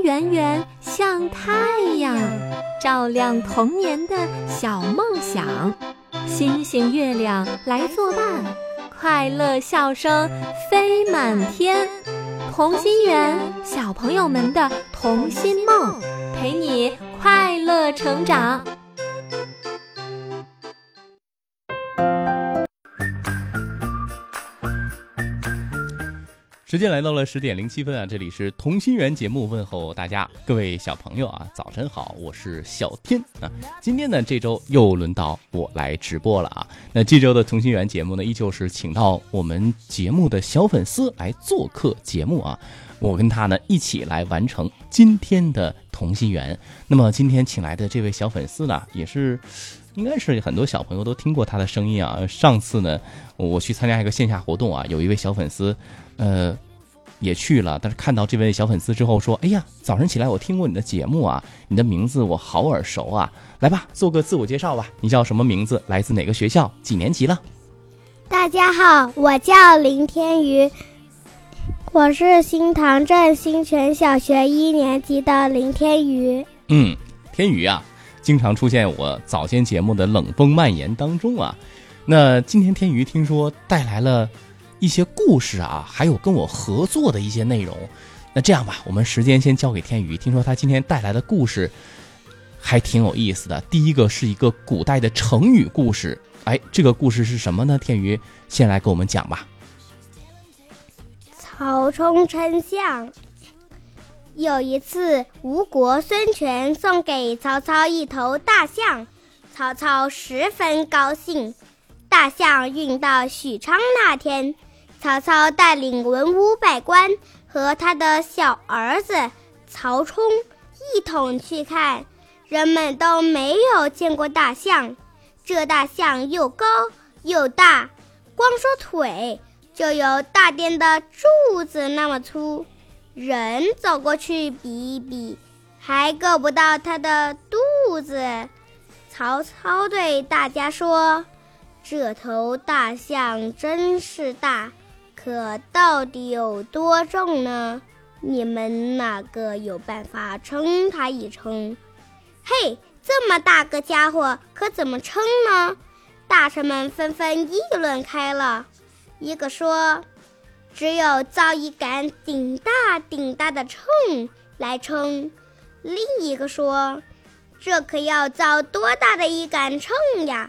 圆圆像太阳，照亮童年的小梦想。星星月亮来作伴，快乐笑声飞满天。同心圆，小朋友们的童心梦，陪你快乐成长。 时间来到了10:07啊，这里是同心圆节目，问候大家，各位小朋友啊，早晨好，我是小天啊。今天呢，这周又轮到我来直播了啊。那这周的同心圆节目呢，依旧是请到我们节目的小粉丝来做客节目啊。我跟他呢一起来完成今天的同心圆。那么今天请来的这位小粉丝呢，也是应该是很多小朋友都听过他的声音啊。上次呢，我去参加一个线下活动啊，有一位小粉丝也去了，但是看到这位小粉丝之后说，哎呀，早晨起来我听过你的节目啊，你的名字我好耳熟啊，来吧，做个自我介绍吧，你叫什么名字，来自哪个学校，几年级了？ 大家好，我叫林天瑜，我是新塘镇新泉小学1年级的林天瑜。 天瑜啊，经常出现我早间节目的冷风蔓延当中啊。那今天天瑜听说带来了一些故事啊，还有跟我合作的一些内容。那这样吧，我们时间先交给天瑜，听说他今天带来的故事还挺有意思的。第一个是一个古代的成语故事，哎，这个故事是什么呢？天瑜先来给我们讲吧。 曹冲称象。有一次，吴国孙权送给曹操一头大象，曹操十分高兴。大象运到许昌那天，曹操带领文武百官和他的小儿子曹冲一同去看，人们都没有见过大象。这大象又高又大，光说腿就有大殿的柱子那么粗，人走过去比一比，还够不到它的肚子。曹操对大家说，这头大象真是大，可到底有多重呢？你们哪个有办法称它一称？嘿，这么大个家伙，可怎么称呢？大臣们纷纷议论开了。一个说，只有造一杆顶大顶大的秤来称。另一个说，这可要造多大的一杆秤呀？